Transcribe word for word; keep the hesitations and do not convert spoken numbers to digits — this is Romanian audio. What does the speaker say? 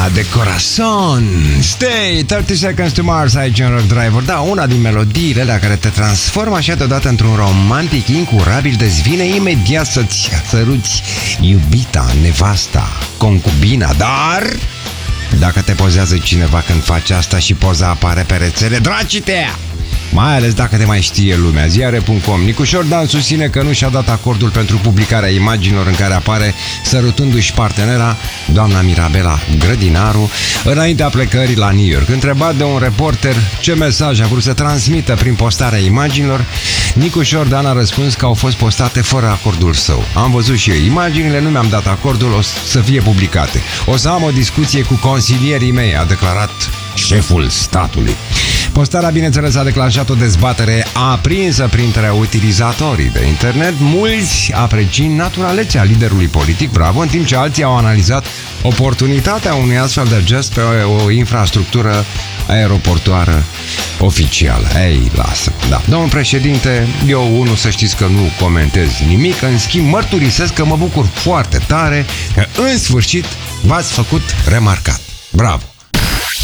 de corazon. Stay, treizeci Seconds to Mars aici în Rock Driver. Da, una din melodiile la care te transformă așa deodată într-un romantic incurabil, dezvine imediat să-ți săruți iubita, nevasta, concubina. Dar dacă te pozează cineva când faci asta și poza apare pe rețele, dragi-te! Mai ales dacă te mai știe lumea. Ziare punct com. Nicușor Dan susține că nu și-a dat acordul pentru publicarea imaginilor în care apare sărutându-și partenera, doamna Mirabela Grădinaru, înaintea plecării la New York. Întrebat de un reporter ce mesaj a vrut să transmită prin postarea imaginilor, Nicușor Dan a răspuns că au fost postate fără acordul său. Am văzut și eu imaginile, nu mi-am dat acordul, o să fie publicate. O să am o discuție cu consilierii mei, a declarat șeful statului. Postarea, bineînțeles, a declanșat o dezbatere aprinsă printre utilizatorii de internet, mulți apreciind naturalețea liderului politic, bravo, în timp ce alții au analizat oportunitatea unui astfel de gest pe o infrastructură aeroportoară oficială. Ei, lasă. Da. Domnul președinte, eu, unul, să știți că nu comentez nimic, în schimb mărturisesc că mă bucur foarte tare că, în sfârșit, v-ați făcut remarcat. Bravo!